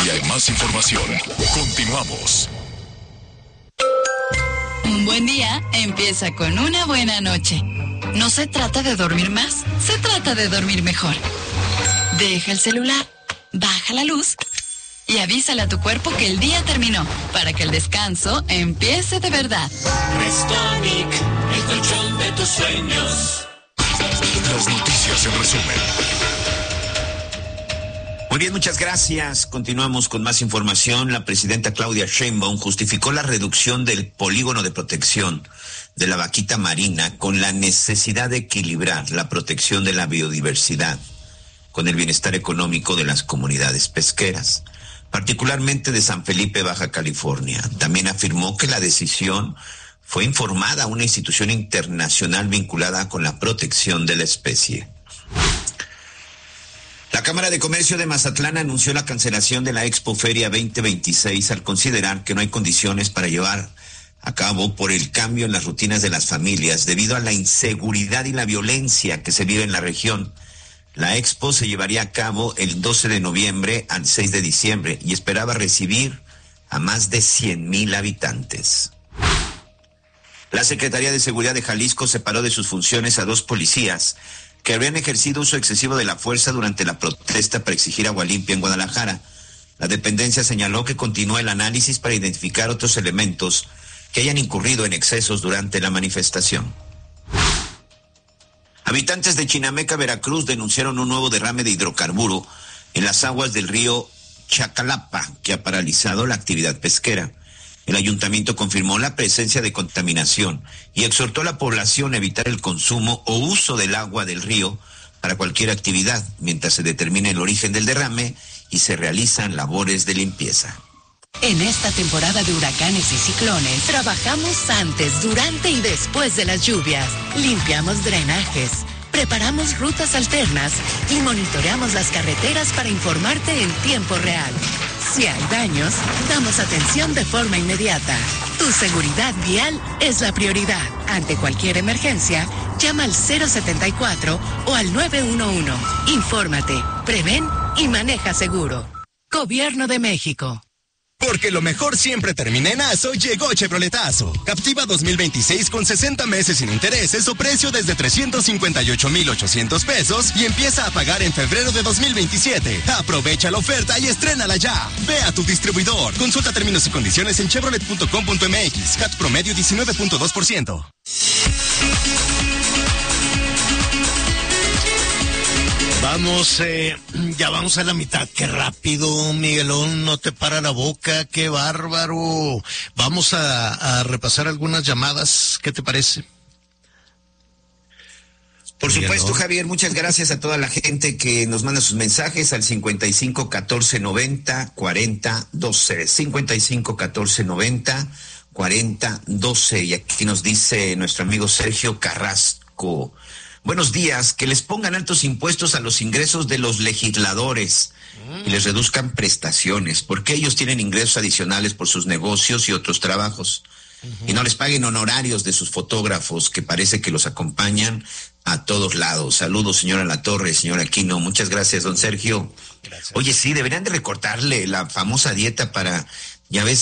Todavía hay más información. Continuamos. Un buen día empieza con una buena noche. No se trata de dormir más, se trata de dormir mejor. Deja el celular, baja la luz y avísale a tu cuerpo que el día terminó, para que el descanso empiece de verdad. Restonic, el colchón de tus sueños. Las noticias en resumen. Muy bien, muchas gracias. Continuamos con más información. La presidenta Claudia Sheinbaum justificó la reducción del polígono de protección de la vaquita marina con la necesidad de equilibrar la protección de la biodiversidad con el bienestar económico de las comunidades pesqueras, particularmente de San Felipe, Baja California. También afirmó que la decisión fue informada a una institución internacional vinculada con la protección de la especie. La Cámara de Comercio de Mazatlán anunció la cancelación de la Expo Feria 2026 al considerar que no hay condiciones para llevar a cabo por el cambio en las rutinas de las familias debido a la inseguridad y la violencia que se vive en la región. La Expo se llevaría a cabo el 12 de noviembre al 6 de diciembre y esperaba recibir a más de 100,000 habitantes. La Secretaría de Seguridad de Jalisco separó de sus funciones a 2 policías que habrían ejercido uso excesivo de la fuerza durante la protesta para exigir agua limpia en Guadalajara. La dependencia señaló que continúa el análisis para identificar otros elementos que hayan incurrido en excesos durante la manifestación. Habitantes de Chinameca, Veracruz, denunciaron un nuevo derrame de hidrocarburo en las aguas del río Chacalapa, que ha paralizado la actividad pesquera. El ayuntamiento confirmó la presencia de contaminación y exhortó a la población a evitar el consumo o uso del agua del río para cualquier actividad, mientras se determine el origen del derrame y se realizan labores de limpieza. En esta temporada de huracanes y ciclones, trabajamos antes, durante y después de las lluvias. Limpiamos drenajes, preparamos rutas alternas y monitoreamos las carreteras para informarte en tiempo real. Si hay daños, damos atención de forma inmediata. Tu seguridad vial es la prioridad. Ante cualquier emergencia, llama al 074 o al 911. Infórmate, prevén y maneja seguro. Gobierno de México. Porque lo mejor siempre termina en Aso, llegó Chevroletazo. Captiva 2026 con 60 meses sin intereses o precio desde 358,800 pesos y empieza a pagar en febrero de 2027. Aprovecha la oferta y estrénala ya. Ve a tu distribuidor. Consulta términos y condiciones en chevrolet.com.mx. CAT promedio 19.2%. Vamos, ya vamos a la mitad. Qué rápido, Miguelón, no te para la boca, qué bárbaro. Vamos a repasar algunas llamadas, ¿qué te parece? Por supuesto, Javier, muchas gracias a toda la gente que nos manda sus mensajes al 55 14 90 40 12. 55 14 90 40 12. Y aquí nos dice nuestro amigo Sergio Carrasco. Buenos días, que les pongan altos impuestos a los ingresos de los legisladores y les reduzcan prestaciones, porque ellos tienen ingresos adicionales por sus negocios y otros trabajos. Y no les paguen honorarios de sus fotógrafos, que parece que los acompañan a todos lados. Saludos, señora Latorre, señor Aquino. Muchas gracias, don Sergio. Gracias. Oye, sí, deberían de recortarle la famosa dieta para, ya ves,